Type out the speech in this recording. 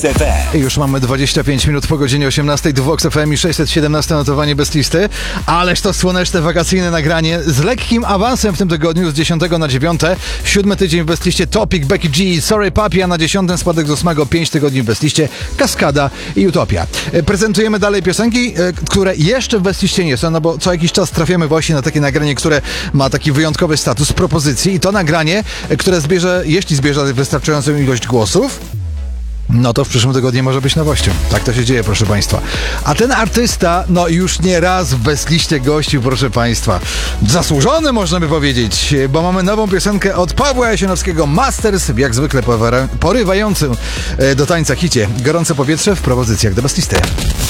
Już mamy 25 minut po godzinie 18 do Vox FM i 617 notowanie bez listy. Ależ to słoneczne wakacyjne nagranie z lekkim awansem w tym tygodniu z 10 na 9. 7 tydzień w bezliście Topic, Becky G, Sorry Papi, a na 10 spadek z 8 5 tygodni w bezliście Kaskada i Utopia. Prezentujemy dalej piosenki, które jeszcze w bezliście nie są, no bo co jakiś czas trafiamy właśnie na takie nagranie, które ma taki wyjątkowy status propozycji i to nagranie, które zbierze, jeśli zbierze wystarczającą ilość głosów, no to w przyszłym tygodniu może być nowością. Tak to się dzieje, proszę Państwa. A ten artysta, no już nie raz w bezliście gościł, proszę Państwa. Zasłużony, można by powiedzieć, bo mamy nową piosenkę od Pawła Jasienowskiego, Masters, jak zwykle porywającym do tańca hicie. Gorące powietrze w propozycjach do bezlisty.